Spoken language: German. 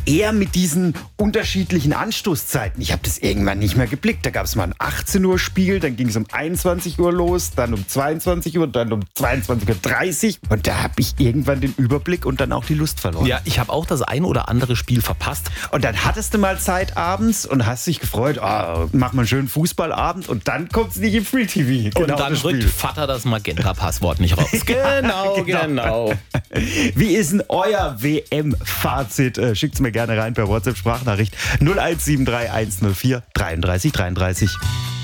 eher mit diesen unterschiedlichen Anstoßzeiten. Ich habe das irgendwann nicht mehr geblickt. Da gab es mal ein 18 Uhr Spiel, dann ging es um 21 Uhr los, dann um 22 Uhr, dann um 22:30 Uhr. Und da habe ich irgendwann den Überblick und dann auch die Lust verloren. Ja, ich habe auch das ein oder andere Spiel verpasst. Und dann hattest du mal Zeit abends und hast dich gefreut, mach mal einen schönen Fußballabend und dann kommt es nicht im Free TV. Und dann rückt Vater das Magenta-Passwort nicht raus. Genau. Wie ist denn euer WM-Fazit? Schickt's mir gerne rein per WhatsApp-Sprachnachricht 0173 104 33 33.